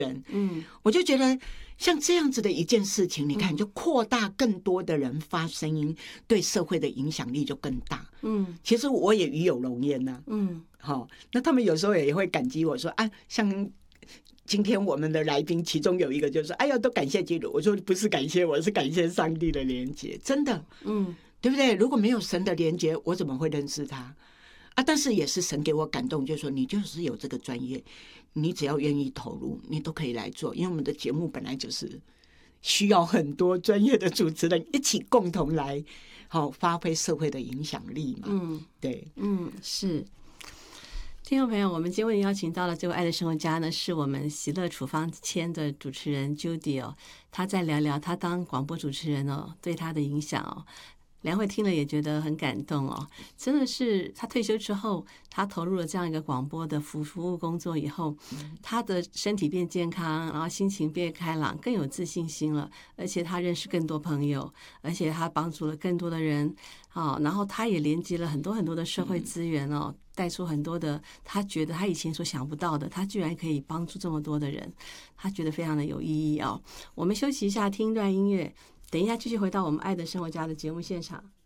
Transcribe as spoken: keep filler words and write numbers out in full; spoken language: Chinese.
人，嗯，我就觉得像这样子的一件事情，你看就扩大更多的人发声音，对社会的影响力就更大。嗯，其实我也与有荣焉呐、啊。嗯，好、哦，那他们有时候也会感激我说啊，像今天我们的来宾，其中有一个就说：“哎呀，都感谢基督。”我说：“不是感谢我，是感谢上帝的连结，真的，嗯，对不对？如果没有神的连结，我怎么会认识他？”啊，但是也是神给我感动，就是说你就是有这个专业，你只要愿意投入，你都可以来做。因为我们的节目本来就是需要很多专业的主持人一起共同来，好、哦、发挥社会的影响力嘛。嗯，对， 嗯，是。听众朋友，我们今天邀请到了这位爱的生活家呢，是我们喜乐处方签的主持人 Judy 哦，他在聊聊他当广播主持人哦对他的影响哦。梁慧听了也觉得很感动哦，真的是他退休之后，他投入了这样一个广播的服服务工作以后，他的身体变健康，然后心情变开朗，更有自信心了，而且他认识更多朋友，而且他帮助了更多的人，哦，然后他也连接了很多很多的社会资源哦，带出很多的他觉得他以前所想不到的，他居然可以帮助这么多的人，他觉得非常的有意义哦。我们休息一下，听一段音乐。等一下，继续回到我们爱的生活家的节目现场。